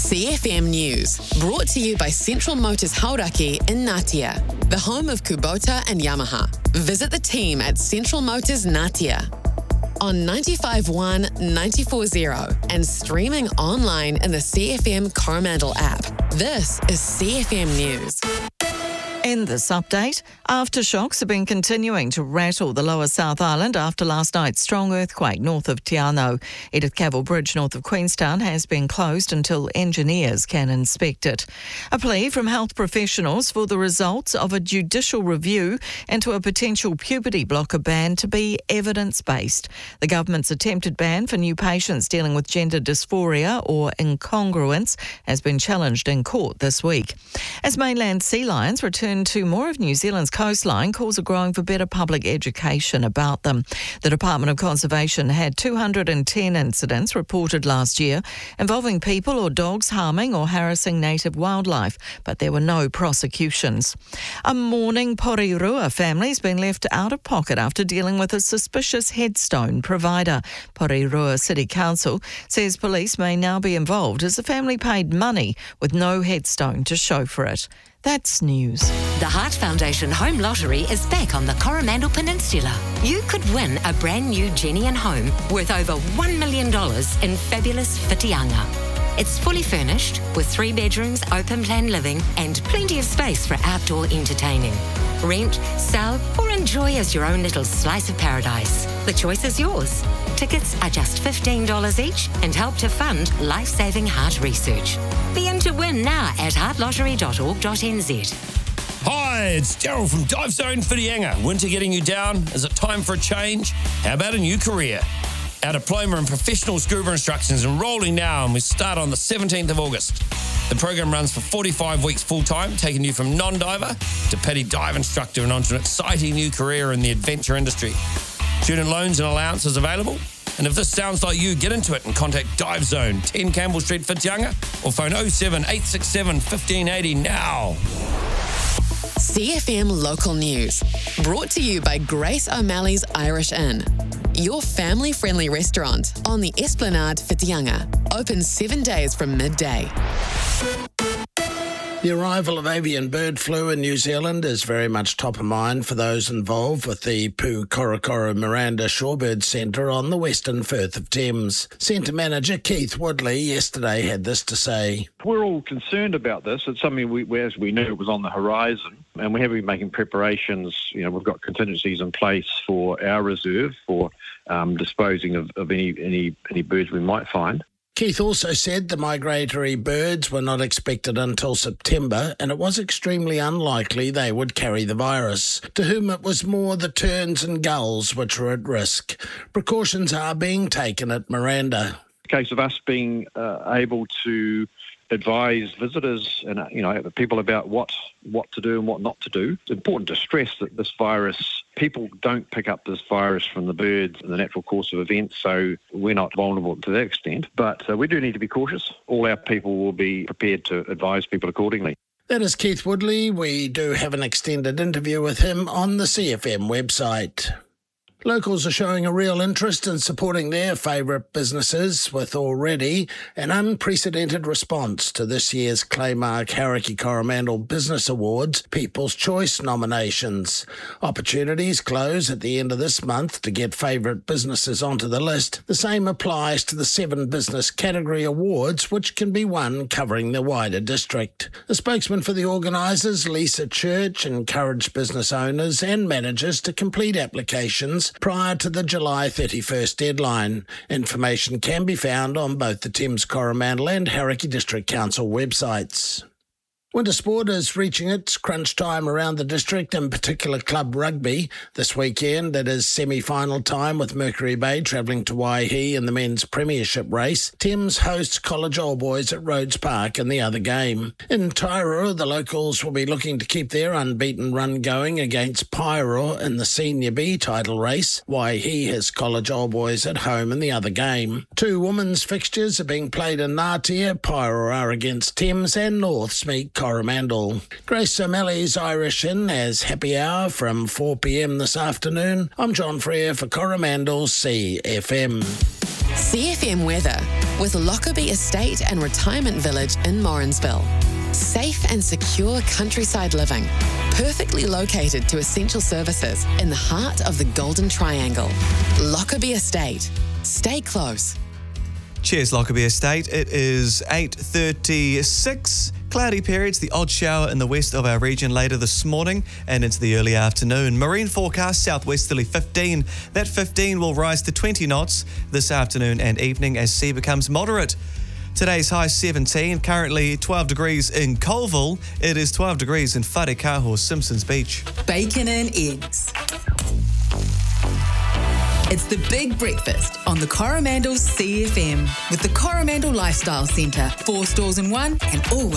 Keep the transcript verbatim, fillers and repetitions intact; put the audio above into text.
C F M News, brought to you by Central Motors Hauraki in Ngatea, the home of Kubota and Yamaha. Visit the team at Central Motors Ngatea on ninety-five point one, ninety-four point zero and streaming online in the C F M Coromandel app. This is C F M News. In this update, aftershocks have been continuing to rattle the lower South Island after last night's strong earthquake north of Te Anau. Edith Cavell Bridge north of Queenstown has been closed until engineers can inspect it. A plea from health professionals for the results of a judicial review into a potential puberty blocker ban to be evidence-based. The government's attempted ban for new patients dealing with gender dysphoria or incongruence has been challenged in court this week. As mainland sea lions return to more of New Zealand's coastline, calls are growing for better public education about them. The Department of Conservation had two hundred ten incidents reported last year involving people or dogs harming or harassing native wildlife, but there were no prosecutions. A mourning Porirua family has been left out of pocket after dealing with a suspicious headstone provider. Porirua City Council says police may now be involved as the family paid money with no headstone to show for it. That's news. The Heart Foundation Home Lottery is back on the Coromandel Peninsula. You could win a brand new Genian home worth over one million dollars in fabulous Whitianga. It's fully furnished with three bedrooms, open plan living and plenty of space for outdoor entertaining. Rent, sell or enjoy as your own little slice of paradise. The choice is yours. Tickets are just fifteen dollars each and help to fund life-saving heart research. Be in to win now at heart lottery dot org dot n z. Hi, it's Daryl from Dive Zone Whitianga. Winter getting you down? Is it time for a change? How about a new career? Our diploma in professional scuba instruction is enrolling now and we start on the seventeenth of August. The program runs for forty-five weeks full-time, taking you from non-diver to paddy dive instructor and onto an exciting new career in the adventure industry. Student loans and allowances available. And if this sounds like you, get into it and contact Dive Zone, ten Campbell Street, Whitianga, or phone oh seven, eight six seven, one five eight oh now. C F M Local News, brought to you by Grace O'Malley's Irish Inn, your family-friendly restaurant on the Esplanade Whitianga, open seven days from midday. The arrival of avian bird flu in New Zealand is very much top of mind for those involved with the Pukorokoro Miranda Shorebird Centre on the western Firth of Thames. Centre Manager Keith Woodley yesterday had this to say. We're all concerned about this. It's something we, we, as we knew, it was on the horizon, and we have been making preparations. You know, we've got contingencies in place for our reserve for um, disposing of, of any, any, any birds we might find. Keith also said the migratory birds were not expected until September and it was extremely unlikely they would carry the virus, to whom it was more the terns and gulls which were at risk. Precautions are being taken at Miranda. A case of us being uh, able to advise visitors and you know people about what what to do and what not to do. It's important to stress that this virus, people don't pick up this virus from the birds in the natural course of events, so we're not vulnerable to that extent. But uh, we do need to be cautious. All our people will be prepared to advise people accordingly. That is Keith Woodley. We do have an extended interview with him on the C F M website. Locals are showing a real interest in supporting their favourite businesses with already an unprecedented response to this year's Claymark Hauraki Coromandel Business Awards People's Choice nominations. Opportunities close at the end of this month to get favourite businesses onto the list. The same applies to the seven business category awards which can be won covering the wider district. A spokesman for the organisers, Lisa Church, encouraged business owners and managers to complete applications prior to the July thirty-first deadline. Information can be found on both the Thames Coromandel and Hauraki District Council websites. Winter sport is reaching its crunch time around the district, in particular club rugby. This weekend it is semi-final time with Mercury Bay travelling to Waihi in the men's premiership race. Thames hosts College All Boys at Rhodes Park in the other game. In Tairua, the locals will be looking to keep their unbeaten run going against Paeroa in the Senior B title race. Waihi has College All Boys at home in the other game. Two women's fixtures are being played in Ngatea. Paeroa are against Thames and Norths meet Coromandel. Grace O'Malley's Irish Inn has happy hour from four p m this afternoon. I'm John Freer for Coromandel C F M. C F M weather with Lockerbie Estate and Retirement Village in Morrinsville. Safe and secure countryside living, perfectly located to essential services in the heart of the Golden Triangle. Lockerbie Estate. Stay close. Cheers, Lockerbie Estate. It is eight thirty-six. Cloudy periods, the odd shower in the west of our region later this morning and into the early afternoon. Marine forecast, southwesterly fifteen. That fifteen will rise to twenty knots this afternoon and evening as sea becomes moderate. Today's high seventeen, currently twelve degrees in Colville. It is twelve degrees in Wharekaho, Simpsons Beach. Bacon and eggs. It's the big breakfast on the Coromandel C F M with the Coromandel Lifestyle Centre. Four stores in one and always